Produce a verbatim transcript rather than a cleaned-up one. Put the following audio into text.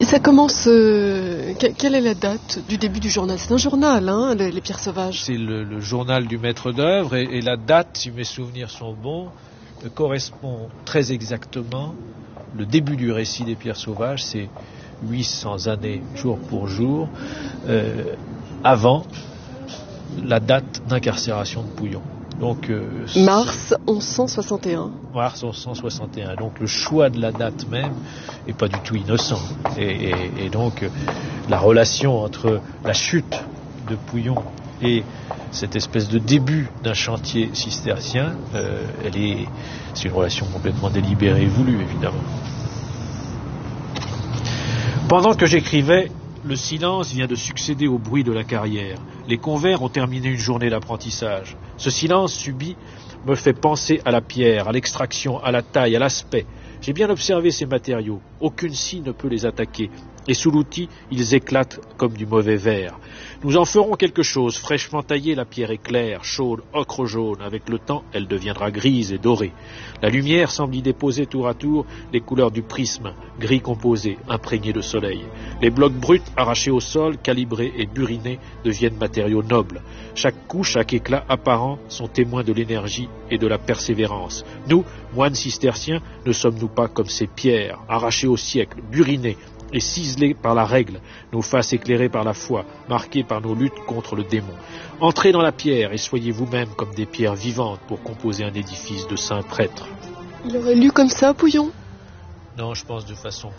ça commence... Euh, quelle est la date du début du journal? C'est un journal, hein, les, les pierres sauvages. C'est le, le journal du maître d'œuvre et, et la date, si mes souvenirs sont bons, euh, correspond très exactement. Le début du récit des pierres sauvages, c'est huit cents années jour pour jour, euh, avant la date d'incarcération de Pouillon. Donc, euh, mars mille cent soixante et un. Mars mille cent soixante et un. Donc le choix de la date même n'est pas du tout innocent. Et, et, et donc euh, la relation entre la chute de Pouillon et cette espèce de début d'un chantier cistercien, euh, elle est, c'est une relation complètement délibérée et voulue, évidemment. Pendant que j'écrivais, le silence vient de succéder au bruit de la carrière. Les convers ont terminé une journée d'apprentissage. Ce silence subit me fait penser à la pierre, à l'extraction, à la taille, à l'aspect. J'ai bien observé ces matériaux. Aucune scie ne peut les attaquer. Et sous l'outil, ils éclatent comme du mauvais verre. Nous en ferons quelque chose. Fraîchement taillée, la pierre est claire, chaude, ocre jaune. Avec le temps, elle deviendra grise et dorée. La lumière semble y déposer tour à tour les couleurs du prisme, gris composé, imprégné de soleil. Les blocs bruts, arrachés au sol, calibrés et burinés, deviennent matériaux nobles. Chaque coup, chaque éclat apparent sont témoins de l'énergie et de la persévérance. Nous, moines cisterciens, ne sommes-nous pas comme ces pierres, arrachées au siècle, burinées, et ciselés par la règle, nos faces éclairées par la foi, marquées par nos luttes contre le démon. Entrez dans la pierre et soyez vous-même comme des pierres vivantes pour composer un édifice de saints prêtres. Il aurait lu comme ça, Pouillon? Non, je pense de façon